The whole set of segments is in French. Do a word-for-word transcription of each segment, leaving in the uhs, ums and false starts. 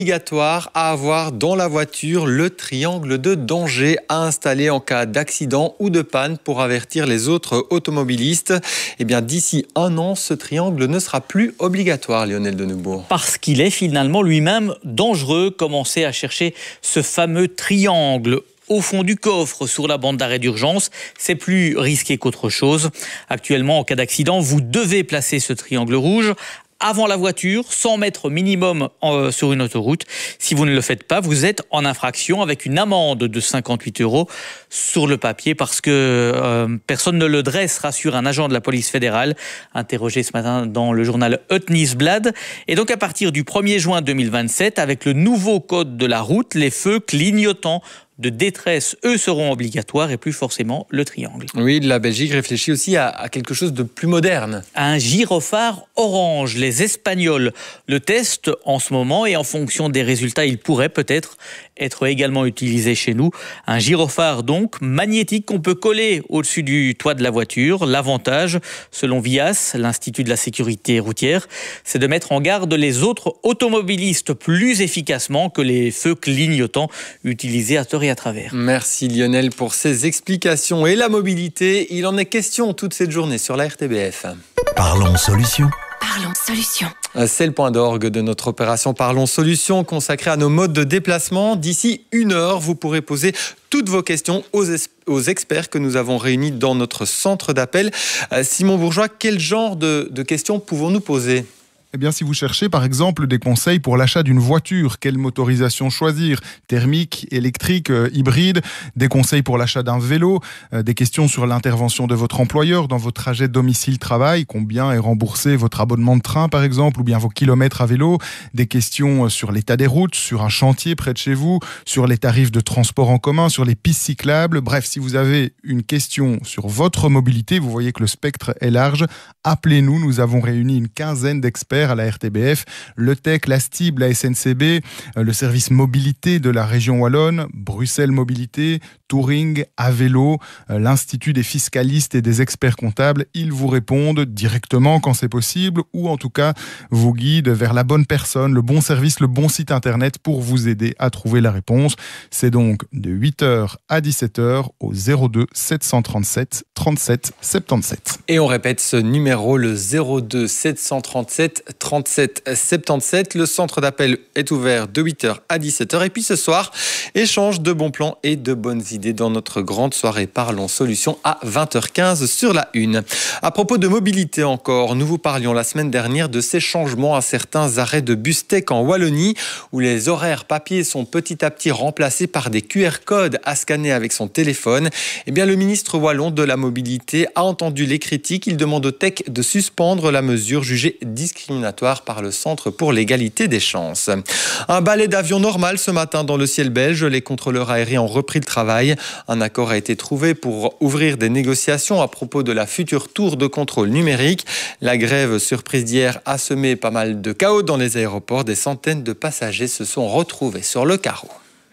Obligatoire à avoir dans la voiture le triangle de danger à installer en cas d'accident ou de panne pour avertir les autres automobilistes. Eh bien, d'ici un an, ce triangle ne sera plus obligatoire, Lionel Deneubourg. Parce qu'il est finalement lui-même dangereux. Commencez à chercher ce fameux triangle au fond du coffre, sur la bande d'arrêt d'urgence. C'est plus risqué qu'autre chose. Actuellement, en cas d'accident, vous devez placer ce triangle rouge avant la voiture, cent mètres minimum euh, sur une autoroute. Si vous ne le faites pas, vous êtes en infraction avec une amende de cinquante-huit euros sur le papier parce que euh, personne ne le dresse, rassure un agent de la police fédérale, interrogé ce matin dans le journal Het Nieuwsblad. Et donc à partir du premier juin deux mille vingt-sept, avec le nouveau code de la route, les feux clignotants de détresse, eux, seront obligatoires et plus forcément le triangle. Oui, la Belgique réfléchit aussi à, à quelque chose de plus moderne. Un gyrophare orange. Les Espagnols le testent en ce moment et en fonction des résultats, il pourrait peut-être être également utilisé chez nous. Un gyrophare donc magnétique qu'on peut coller au-dessus du toit de la voiture. L'avantage, selon Vias, l'Institut de la sécurité routière, c'est de mettre en garde les autres automobilistes plus efficacement que les feux clignotants utilisés à tort et à travers. Merci Lionel pour ces explications. Et la mobilité, il en est question toute cette journée sur la R T B F. Parlons solutions. Parlons solutions. C'est le point d'orgue de notre opération Parlons Solutions consacrée à nos modes de déplacement. D'ici une heure, vous pourrez poser toutes vos questions aux, es- aux experts que nous avons réunis dans notre centre d'appel. Euh, Simon Bourgeois, quel genre de, de questions pouvons-nous poser ? Eh bien, si vous cherchez par exemple des conseils pour l'achat d'une voiture, quelle motorisation choisir, thermique, électrique, euh, hybride, des conseils pour l'achat d'un vélo, euh, des questions sur l'intervention de votre employeur dans vos trajets domicile-travail, combien est remboursé votre abonnement de train par exemple, ou bien vos kilomètres à vélo, des questions sur l'état des routes, sur un chantier près de chez vous, sur les tarifs de transport en commun, sur les pistes cyclables. Bref, si vous avez une question sur votre mobilité, vous voyez que le spectre est large, appelez-nous, nous avons réuni une quinzaine d'experts à la R T B F, le T E C, la S T I B, la S N C B, le service mobilité de la région wallonne, Bruxelles Mobilité, Touring, Avélo, l'Institut des fiscalistes et des experts comptables. Ils vous répondent directement quand c'est possible ou en tout cas vous guident vers la bonne personne, le bon service, le bon site internet pour vous aider à trouver la réponse. C'est donc de huit heures à dix-sept heures au zéro deux sept cent trente-sept trente-sept soixante-dix-sept. Et on répète ce numéro, le zéro deux sept cent trente-sept trente-sept soixante-dix-sept. Le centre d'appel est ouvert de huit heures à dix-sept heures. Et puis ce soir, échange de bons plans et de bonnes idées dans notre grande soirée Parlons Solutions à vingt heures quinze sur la Une. À propos de mobilité encore, nous vous parlions la semaine dernière de ces changements à certains arrêts de bus T E C en Wallonie où les horaires papier sont petit à petit remplacés par des Q R codes à scanner avec son téléphone. Eh bien, le ministre wallon de la mobilité a entendu les critiques. Il demande au T E C de suspendre la mesure jugée discriminatoire par le Centre pour l'égalité des chances. Un balai d'avion normal ce matin dans le ciel belge. Les contrôleurs aériens ont repris le travail. Un accord a été trouvé pour ouvrir des négociations à propos de la future tour de contrôle numérique. La grève surprise d'hier a semé pas mal de chaos dans les aéroports. Des centaines de passagers se sont retrouvés sur le carreau.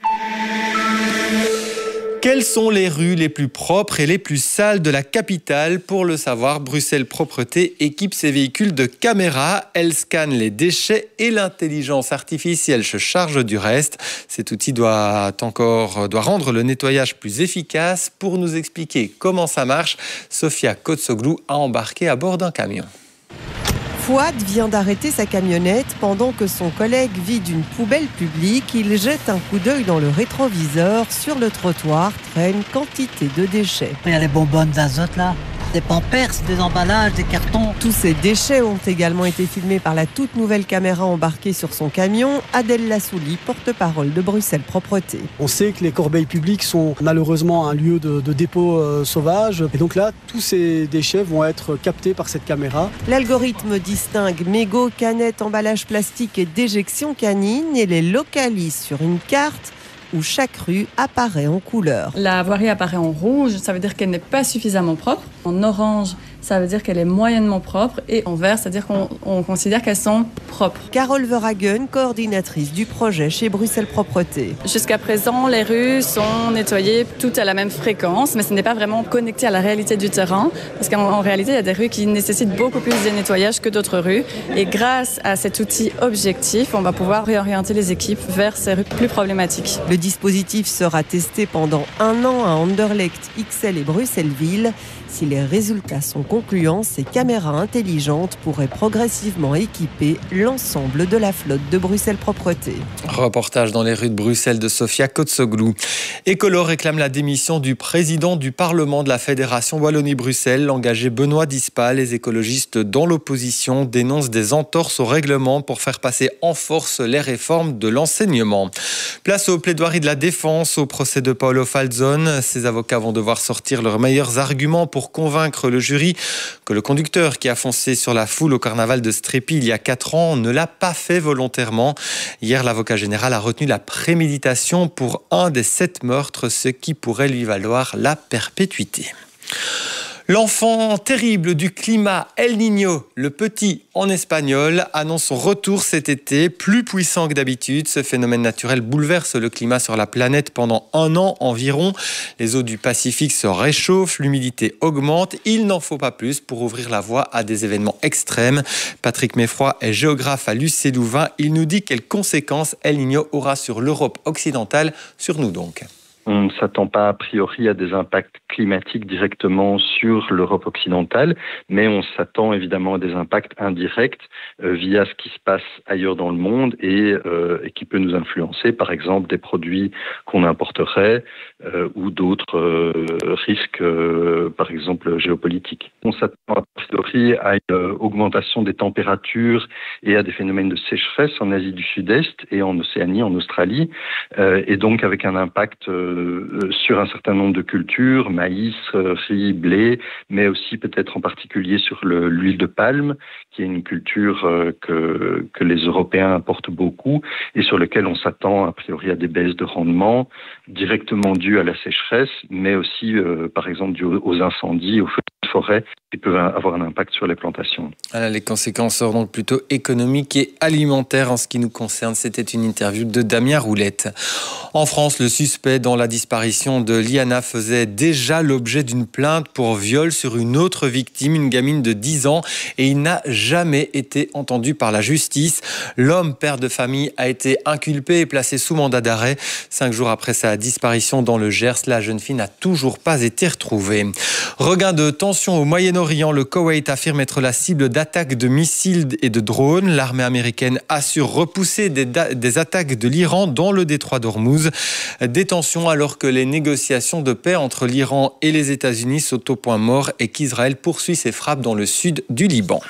Quelles sont les rues les plus propres et les plus sales de la capitale ? Pour le savoir, Bruxelles Propreté équipe ses véhicules de caméras. Elle scanne les déchets et l'intelligence artificielle se charge du reste. Cet outil doit encore doit rendre le nettoyage plus efficace. Pour nous expliquer comment ça marche, Sofia Kotsoglou a embarqué à bord d'un camion. Fouad vient d'arrêter sa camionnette pendant que son collègue vide une poubelle publique. Il jette un coup d'œil dans le rétroviseur. Sur le trottoir traîne quantité de déchets. Il y a les bonbonnes d'azote là, des pampers, des emballages, des cartons. Tous ces déchets ont également été filmés par la toute nouvelle caméra embarquée sur son camion. Adèle Lassouli, porte-parole de Bruxelles Propreté. On sait que les corbeilles publiques sont malheureusement un lieu de, de dépôt euh, sauvage. Et donc là, tous ces déchets vont être captés par cette caméra. L'algorithme distingue mégots, canettes, emballages plastiques et déjections canines et les localise sur une carte où chaque rue apparaît en couleur. La voirie apparaît en rouge, ça veut dire qu'elle n'est pas suffisamment propre. En orange, ça veut dire qu'elle est moyennement propre, et en vert, c'est-à-dire qu'on on considère qu'elles sont propres. Carole Verhagen, coordinatrice du projet chez Bruxelles Propreté. Jusqu'à présent, les rues sont nettoyées toutes à la même fréquence, mais ce n'est pas vraiment connecté à la réalité du terrain, parce qu'en en réalité, il y a des rues qui nécessitent beaucoup plus de nettoyage que d'autres rues. Et grâce à cet outil objectif, on va pouvoir réorienter les équipes vers ces rues plus problématiques. Le dispositif sera testé pendant un an à Anderlecht, Ixelles et Bruxelles-Ville. Si les résultats sont concluants, ces caméras intelligentes pourraient progressivement équiper l'ensemble de la flotte de Bruxelles Propreté. Reportage dans les rues de Bruxelles de Sofia Kotsoglou. Écolo réclame la démission du président du Parlement de la Fédération Wallonie-Bruxelles, l'engagé Benoît Dispa. Les écologistes dans l'opposition dénoncent des entorses au règlement pour faire passer en force les réformes de l'enseignement. Place aux plaidoiries de la défense au procès de Paolo Falzone. Ces avocats vont devoir sortir leurs meilleurs arguments pour pour convaincre le jury que le conducteur qui a foncé sur la foule au carnaval de Strépy il y a quatre ans ne l'a pas fait volontairement. Hier, l'avocat général a retenu la préméditation pour un des sept meurtres, ce qui pourrait lui valoir la perpétuité. L'enfant terrible du climat, El Niño, le petit en espagnol, annonce son retour cet été, plus puissant que d'habitude. Ce phénomène naturel bouleverse le climat sur la planète pendant un an environ. Les eaux du Pacifique se réchauffent, l'humidité augmente. Il n'en faut pas plus pour ouvrir la voie à des événements extrêmes. Patrick Meffroy est géographe à l'U C Louvain. Il nous dit quelles conséquences El Niño aura sur l'Europe occidentale, sur nous donc. On ne s'attend pas a priori à des impacts climatiques directement sur l'Europe occidentale, mais on s'attend évidemment à des impacts indirects euh, via ce qui se passe ailleurs dans le monde et, euh, et qui peut nous influencer, par exemple des produits qu'on importerait euh, ou d'autres euh, risques, euh, par exemple géopolitiques. On s'attend a priori à une euh, augmentation des températures et à des phénomènes de sécheresse en Asie du Sud-Est et en Océanie, en Australie, euh, et donc avec un impact euh, sur un certain nombre de cultures, maïs, riz, blé, mais aussi peut-être en particulier sur le, l'huile de palme, qui est une culture euh, que, que les Européens importent beaucoup et sur lequel on s'attend a priori à des baisses de rendement directement dues à la sécheresse, mais aussi euh, par exemple dues aux incendies, aux feux de forêt, qui peuvent avoir un impact sur les plantations. Voilà, les conséquences sont donc plutôt économiques et alimentaires en ce qui nous concerne. C'était une interview de Damien Roulette. En France, le suspect dans la disparition de Liana faisait déjà l'objet d'une plainte pour viol sur une autre victime, une gamine de dix ans, et il n'a jamais été entendu par la justice. L'homme, père de famille, a été inculpé et placé sous mandat d'arrêt. Cinq jours après sa disparition dans le Gers, la jeune fille n'a toujours pas été retrouvée. Regain de tension au Moyen-Orient, le Koweït affirme être la cible d'attaques de missiles et de drones. L'armée américaine assure repousser des, da- des attaques de l'Iran dans le détroit d'Ormuz. Des tensions alors que les négociations de paix entre l'Iran et les États-Unis sont au point mort et qu'Israël poursuit ses frappes dans le sud du Liban.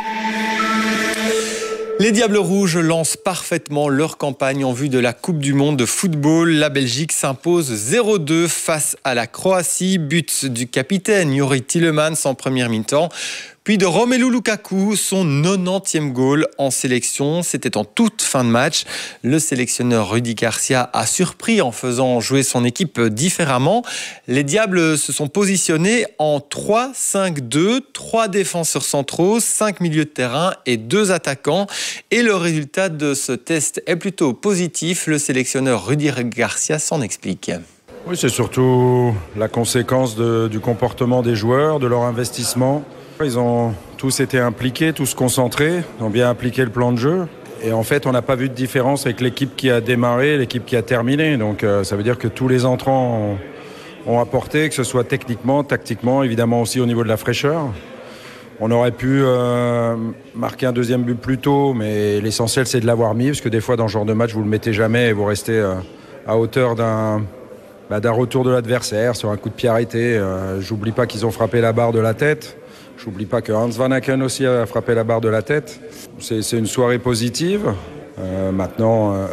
Les Diables Rouges lancent parfaitement leur campagne en vue de la Coupe du Monde de football. La Belgique s'impose zéro deux face à la Croatie. But du capitaine Jori Tielemans en première mi-temps. Puis de Romelu Lukaku, son nonantième goal en sélection. C'était en toute fin de match. Le sélectionneur Rudi Garcia a surpris en faisant jouer son équipe différemment. Les Diables se sont positionnés en trois cinq deux, trois défenseurs centraux, cinq milieux de terrain et deux attaquants. Et le résultat de ce test est plutôt positif. Le sélectionneur Rudi Garcia s'en explique. Oui, c'est surtout la conséquence de, du comportement des joueurs, de leur investissement. Ils ont tous été impliqués, tous concentrés, ont bien appliqué le plan de jeu. Et en fait, on n'a pas vu de différence avec l'équipe qui a démarré et l'équipe qui a terminé. Donc euh, ça veut dire que tous les entrants ont, ont apporté, que ce soit techniquement, tactiquement, évidemment aussi au niveau de la fraîcheur. On aurait pu euh, marquer un deuxième but plus tôt, mais l'essentiel c'est de l'avoir mis, parce que des fois dans ce genre de match, vous ne le mettez jamais et vous restez euh, à hauteur d'un, bah, d'un retour de l'adversaire sur un coup de pied arrêté. Euh, j'oublie pas qu'ils ont frappé la barre de la tête. J'oublie pas que Hans Van Aken aussi a frappé la barre de la tête. C'est, c'est une soirée positive. Euh, maintenant, euh,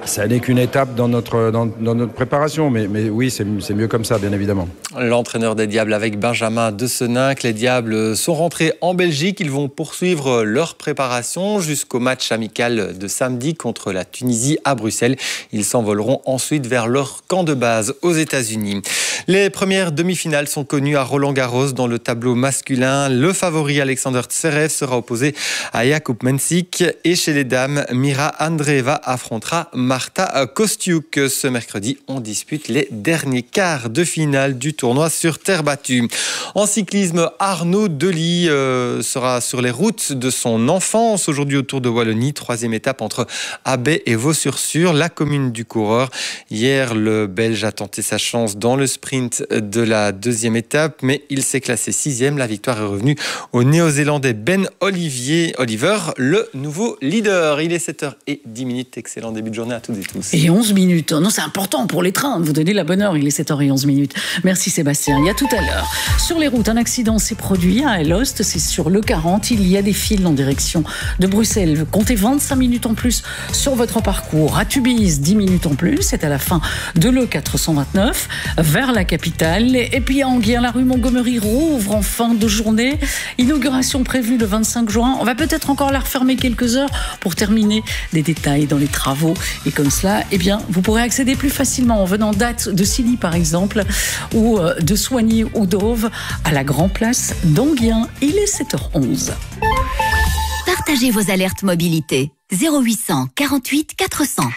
ça n'est qu'une étape dans notre, dans, dans notre préparation. Mais, mais oui, c'est, c'est mieux comme ça, bien évidemment. L'entraîneur des Diables avec Benjamin de Seninck. Les Diables sont rentrés en Belgique. Ils vont poursuivre leur préparation jusqu'au match amical de samedi contre la Tunisie à Bruxelles. Ils s'envoleront ensuite vers leur camp de base aux États-Unis. Les premières demi-finales sont connues à Roland-Garros. Dans le tableau masculin, le favori Alexander Zverev sera opposé à Jakub Mensik. Et chez les dames, Mira Andreeva affrontera Marta Kostiuk. Ce mercredi, on dispute les derniers quarts de finale du tournoi sur terre battue. En cyclisme, Arnaud Delis euh, sera sur les routes de son enfance aujourd'hui au Tour de Wallonie. Troisième étape entre Abbey et Vaux-sur-Sur, la commune du coureur. Hier, le Belge a tenté sa chance dans le sprint de la deuxième étape, mais il s'est classé sixième. La victoire est revenue au Néo-Zélandais Ben Olivier, Oliver, le nouveau leader. Il est sept heures dix minutes. Excellent début de journée à toutes et tous. Et onze minutes. Non, c'est important pour les trains de vous donner la bonne heure. Il est sept heures onze minutes. Merci Sébastien. Il y a tout à l'heure. Sur les routes, un accident s'est produit à Alost. C'est sur le quarante. Il y a des files en direction de Bruxelles. Comptez vingt-cinq minutes en plus sur votre parcours. À Tubize, dix minutes en plus. C'est à la fin de l'E quatre cent vingt-neuf vers la capitale. Et puis à Enghien, la rue Montgomery rouvre en fin de journée. Inauguration prévue le vingt-cinq juin. On va peut-être encore la refermer quelques heures pour terminer des détails dans les travaux. Et comme cela, eh bien, vous pourrez accéder plus facilement en venant date de Silly par exemple, ou de Soigny ou d'Auve à la Grand Place d'Enghien. Il est sept heures onze. Partagez vos alertes mobilité. zéro huit cent quarante-huit quatre cents.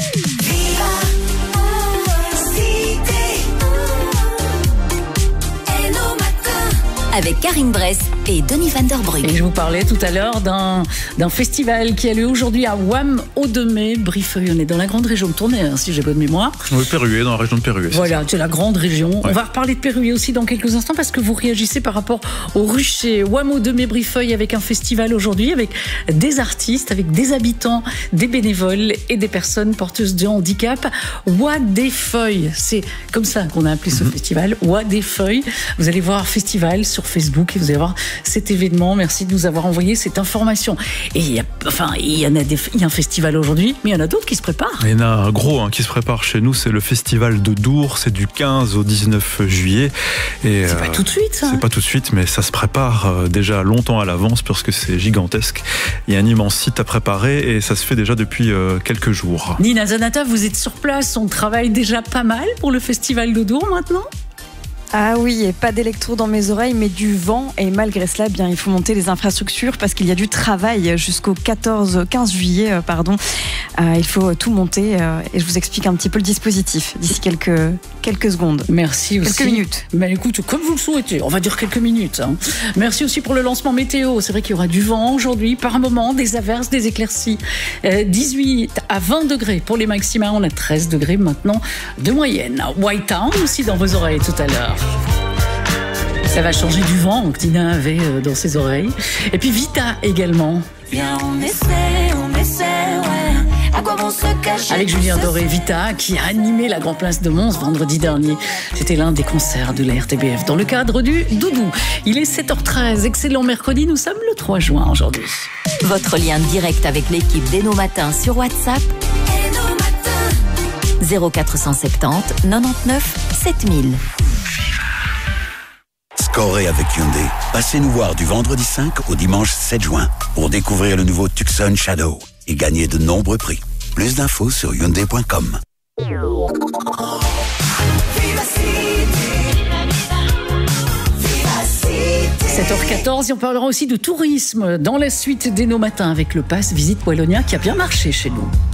Avec Karine Bress et Denis Van Der Brugge. Et je vous parlais tout à l'heure d'un, d'un festival qui a lieu aujourd'hui à Wam-Odemé, Briffeuille. On est dans la grande région de Tournai, hein, si j'ai bonne mémoire. Oui, Perruet, dans la région de Perruet. Voilà, c'est, c'est la grande région. Ouais. On va reparler de Perruet aussi dans quelques instants parce que vous réagissez par rapport au rucher Wam-Odemé, Briffeuille avec un festival aujourd'hui, avec des artistes, avec des habitants, des bénévoles et des personnes porteuses de handicap. Wa des Feuilles, c'est comme ça qu'on a appelé ce mm-hmm. festival. Wa des Feuilles. Vous allez voir festival sur Facebook et vous allez voir cet événement. Merci de nous avoir envoyé cette information. Et il y a, enfin, il y en a des, il y a un festival aujourd'hui, mais il y en a d'autres qui se préparent. Il y en a un gros hein, qui se prépare chez nous, c'est le festival de Dour. C'est du quinze au dix-neuf juillet. Et, c'est euh, pas tout de suite, ça. C'est pas tout de suite, mais ça se prépare euh, déjà longtemps à l'avance parce que c'est gigantesque. Il y a un immense site à préparer et ça se fait déjà depuis euh, quelques jours. Nina Zanata, vous êtes sur place. On travaille déjà pas mal pour le festival de Dour maintenant. Ah oui, et pas d'électro dans mes oreilles, mais du vent. Et malgré cela, bien, il faut monter les infrastructures parce qu'il y a du travail jusqu'au quatorze, quinze juillet. Euh, pardon. Euh, il faut tout monter euh, et je vous explique un petit peu le dispositif d'ici quelques, quelques secondes. Merci aussi. Quelques minutes. Mais écoute, comme vous le souhaitez, on va dire quelques minutes. Hein. Merci aussi pour le lancement météo. C'est vrai qu'il y aura du vent aujourd'hui, par moment, des averses, des éclaircies. Euh, dix-huit à vingt degrés pour les maxima. On a treize degrés maintenant de moyenne. White Town aussi dans vos oreilles tout à l'heure. Ça va changer du vent que Tina avait dans ses oreilles. Et puis Vita également. Viens, on essaie, on essaie, ouais. À quoi vont se cacher? Avec Julien Doré, Vita, qui a animé la Grand Place de Mons vendredi dernier. C'était l'un des concerts de la R T B F dans le cadre du Doudou. Il est sept heures treize, excellent mercredi, nous sommes le trois juin aujourd'hui. Votre lien direct avec l'équipe d'Eno Matin sur WhatsApp. Eno Matin. zéro quatre cent soixante-dix quatre-vingt-neuf sept mille. Scorez avec Hyundai. Passez nous voir du vendredi cinq au dimanche sept juin pour découvrir le nouveau Tucson Shadow et gagner de nombreux prix. Plus d'infos sur hyundai point com. sept heures quatorze, et on parlera aussi de tourisme dans la suite d'Eno Matin avec le pass Visite Wallonia qui a bien marché chez nous.